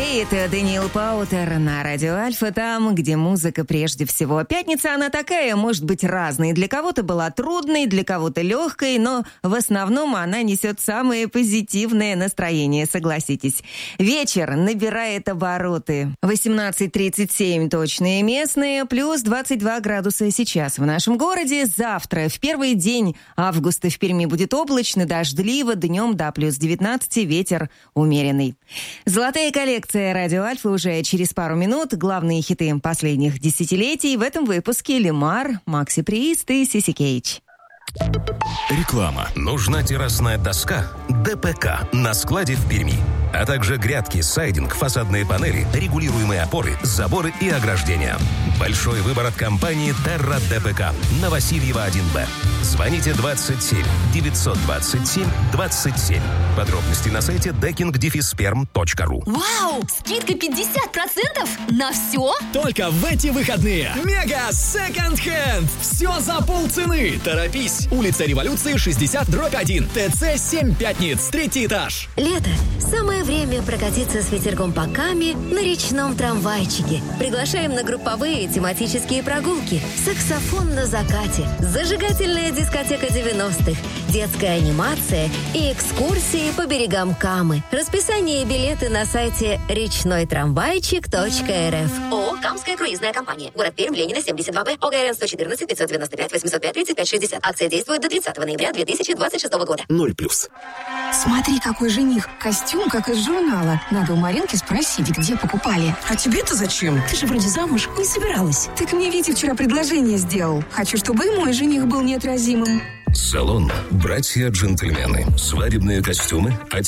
Летеет Даниил Паутер на радио Альфа, там, где музыка прежде всего. Пятница, она такая, может быть разной. Для кого-то была трудной, для кого-то легкой, но в основном она несет самое позитивное настроение, согласитесь. Вечер набирает обороты. 18:37 точные местные, плюс 22 градуса сейчас в нашем городе. Завтра, в первый день августа в Перми будет облачно, дождливо, днем до плюс 19, ветер умеренный. Золотая коллекция «Радио Альфа» уже через пару минут. Главные хиты последних десятилетий. В этом выпуске Лемар, Макси Прист и Сиси Кейдж. Реклама. Нужна террасная доска? ДПК на складе в Перми. А также грядки, сайдинг, фасадные панели, регулируемые опоры, заборы и ограждения. Большой выбор от компании «Терра ДПК» на Васильева 1Б. Звоните 27 927 27. Подробности на сайте decking-perm.ru. Вау! Скидка 50% на все? Только в эти выходные. Мега секонд-хенд. Все за полцены. Торопись. Улица Революции, 60/1. ТЦ 7 Пятниц. 3-й этаж. Лето. Самое время прокатиться с ветерком по Каме на речном трамвайчике. Приглашаем на групповые тематические прогулки. Саксофон на закате. Зажигательная дискотека 90-х. Детская анимация и экскурсии по берегам Камы. Расписание и билеты на сайте речнойтрамвайчик.рф. ООО «Камская круизная компания». Город Пермь, Ленина, 72Б. ОГРН 114 595 805 35 60. Акция действует до 30 ноября 2026 года. 0+. Смотри, какой жених. Костюм, как из журнала. Надо у Маринки спросить, где покупали. А тебе-то зачем? Ты же вроде замуж не собиралась. Так мне Витя вчера предложение сделал. Хочу, чтобы и мой жених был неотразимым. Салон «Братья-джентльмены». Свадебные костюмы от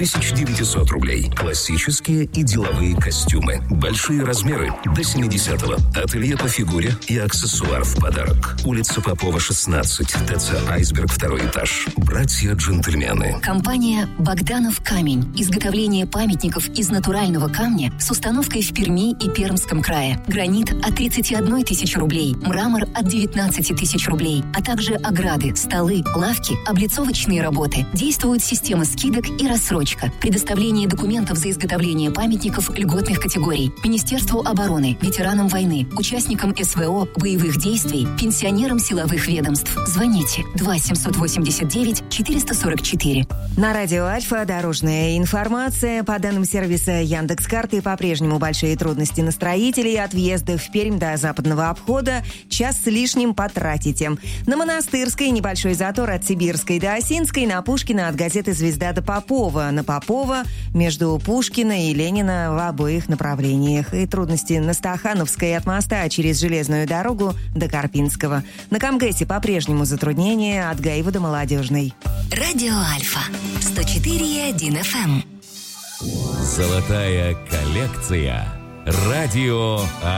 7900 рублей. Классические и деловые костюмы. Большие размеры до 70-го. Ателье по фигуре и аксессуар в подарок. Улица Попова, 16. ТЦ «Айсберг», 2-й этаж. «Братья-джентльмены». Компания «Богданов камень». Изготовление памятников из натурального камня с установкой в Перми и Пермском крае. Гранит от 31 тысячи рублей. Мрамор от 19 тысяч рублей. А также ограды, столы, лавки, облицовочные работы. Действует система скидок и рассрочка. Предоставление документов за изготовление памятников льготных категорий. Министерству обороны, ветеранам войны, участникам СВО, боевых действий, пенсионерам силовых ведомств. Звоните 2-789-444. На радио Альфа дорожная информация. По данным сервиса Яндекс.Карты, по-прежнему большие трудности на строителей. От въезда в Пермь до западного обхода час с лишним потратите. На Монастырской небольшой затор от Сибирской до Осинской, на Пушкина от газеты «Звезда» до Попова. На Попова между Пушкина и Ленина в обоих направлениях. И трудности на Стахановской от моста через железную дорогу до Карпинского. На Камгэсе по-прежнему затруднения от Гаева до Молодежной. Радио Альфа 104,1 FM. Золотая коллекция. Радио